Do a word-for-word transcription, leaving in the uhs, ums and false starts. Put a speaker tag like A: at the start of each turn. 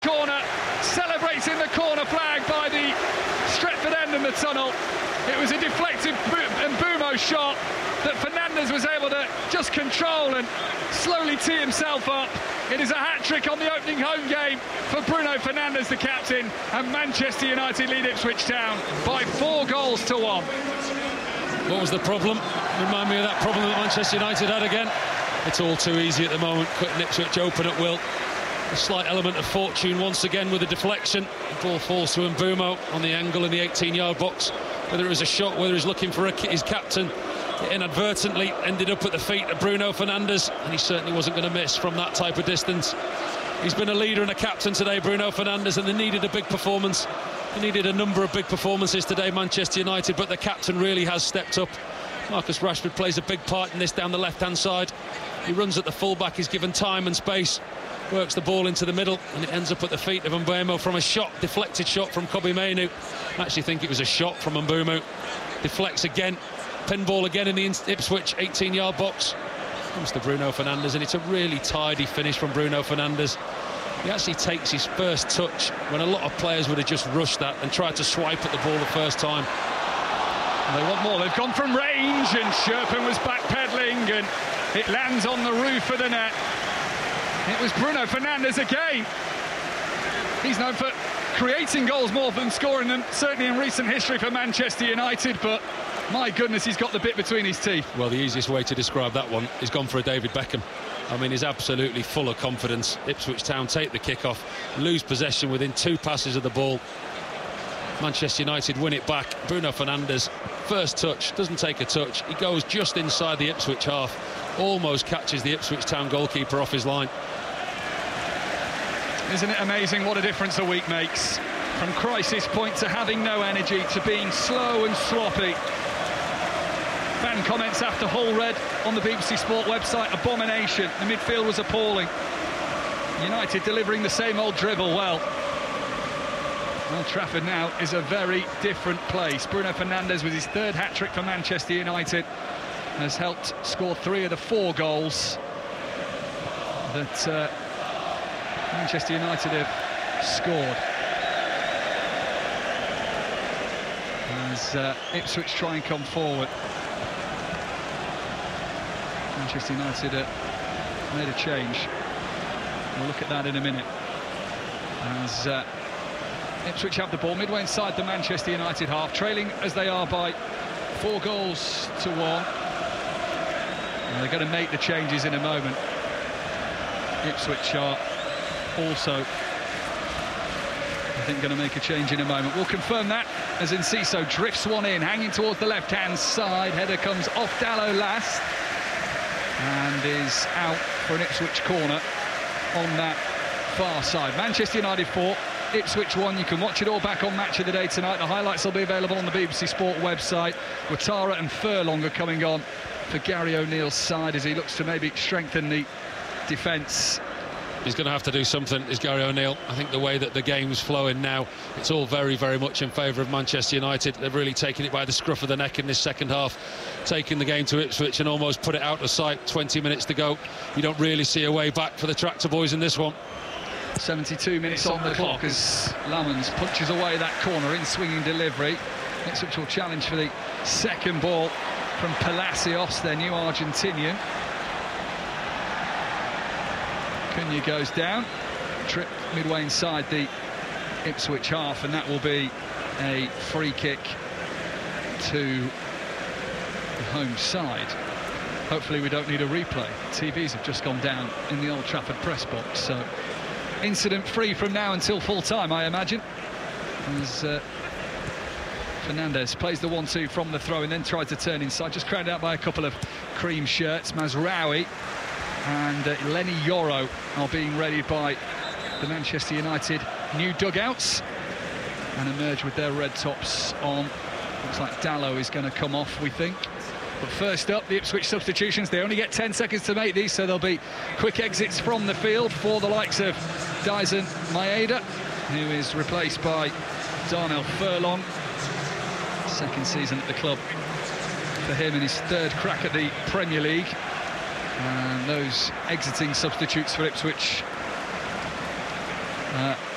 A: Corner, celebrating the corner flag by the Stretford end in the tunnel. It was a deflected Mbeumo shot that Fernandes was able to just control and slowly tee himself up. It is a hat-trick on the opening home game for Bruno Fernandes, the captain, and Manchester United lead Ipswich Town by four goals to one.
B: What was the problem? Remind me of that problem that Manchester United had again. It's all too easy at the moment, cutting Ipswich open at will. A slight element of fortune once again with a deflection. The ball falls to Mbeumo on the angle in the eighteen-yard box. Whether it was a shot, whether he's looking for a, his captain, it inadvertently ended up at the feet of Bruno Fernandes, and he certainly wasn't going to miss from that type of distance. He's been a leader and a captain today, Bruno Fernandes, and they needed a big performance. They needed a number of big performances today, Manchester United, but the captain really has stepped up. Marcus Rashford plays a big part in this down the left-hand side. He runs at the full-back, he's given time and space, works the ball into the middle, and it ends up at the feet of Mbeumo from a shot, deflected shot from Kobbie Mainoo. I actually think it was a shot from Mbeumo. Deflects again, pinball again in the Ipswich eighteen-yard box. Comes to Bruno Fernandes, and it's a really tidy finish from Bruno Fernandes. He actually takes his first touch when a lot of players would have just rushed that and tried to swipe at the ball the first time.
A: And they want more. They've gone from range, and Sherpen was backpedaling, and it lands on the roof of the net. It was Bruno Fernandes again. He's known for creating goals more than scoring them, certainly in recent history for Manchester United, but my goodness, he's got the bit between his teeth.
B: Well, the easiest way to describe that one is gone for a David Beckham. I mean, he's absolutely full of confidence. Ipswich Town take the kick-off, lose possession within two passes of the ball. Manchester United win it back. Bruno Fernandes, first touch, doesn't take a touch. He goes just inside the Ipswich half, almost catches the Ipswich Town goalkeeper off his line.
A: Isn't it amazing what a difference a week makes? From crisis point to having no energy to being slow and sloppy. Fan comments after Hull read on the B B C Sport website, abomination. The midfield was appalling. United delivering the same old dribble. Well, Old Trafford now is a very different place. Bruno Fernandes, with his third hat-trick for Manchester United, has helped score three of the four goals that uh, Manchester United have scored. As uh, Ipswich try and come forward. Manchester United uh, made a change. We'll look at that in a minute. As uh, Ipswich have the ball midway inside the Manchester United half, trailing as they are by four goals to one. And they're going to make the changes in a moment. Ipswich are also, I think, going to make a change in a moment. We'll confirm that as Enciso drifts one in, hanging towards the left-hand side. Header comes off Dalot last and is out for an Ipswich corner on that far side. Manchester United four, Ipswich one. You can watch it all back on Match of the Day tonight. The highlights will be available on the B B C Sport website. Ouattara and Furlong are coming on for Gary O'Neill's side as he looks to maybe strengthen the defence.
B: He's going to have to do something, is Gary O'Neill. I think the way that the game's flowing now, it's all very, very much in favour of Manchester United. They've really taken it by the scruff of the neck in this second half, taking the game to Ipswich and almost put it out of sight. twenty minutes to go. You don't really see a way back for the Tractor Boys in this one.
A: seventy-two minutes on the clock as Lamans punches away that corner in swinging delivery. Ipswich will challenge for the second ball from Palacios, their new Argentinian. Cunha goes down, trip midway inside the Ipswich half, and that will be a free kick to the home side. Hopefully we don't need a replay. T Vs have just gone down in the Old Trafford press box, so incident free from now until full time, I imagine. As uh, Fernandes plays the one two from the throw and then tried to turn inside, just crowded out by a couple of cream shirts. Mazraoui and uh, Lenny Yoro are being readied by the Manchester United new dugouts and emerge with their red tops on. Looks like Dalot is going to come off, we think. But first up, the Ipswich substitutions. They only get ten seconds to make these, so there'll be quick exits from the field for the likes of Dyson Maeda, who is replaced by Darnell Furlong. Second season at the club for him and his third crack at the Premier League. And those exiting substitutes for Ipswich uh,